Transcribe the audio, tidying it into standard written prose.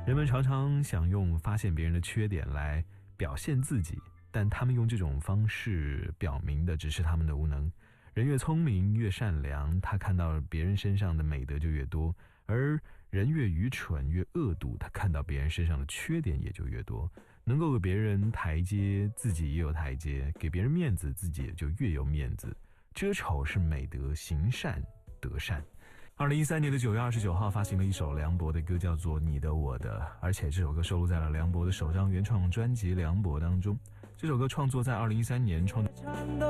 人们常常想用发现别人的缺点来表现自己，但他们用这种方式表明的只是他们的无能。人越聪明越善良，他看到别人身上的美德就越多，而人越愚蠢越恶毒，他看到别人身上的缺点也就越多。能够给别人台阶，自己也有台阶；给别人面子，自己也就越有面子。遮丑是美德，行善得善。2013年的9月29号发行了一首梁博的歌，叫做《你的我的》，而且这首歌收录在了梁博的首张原创专辑《梁博》当中。这首歌创作在2013年，创作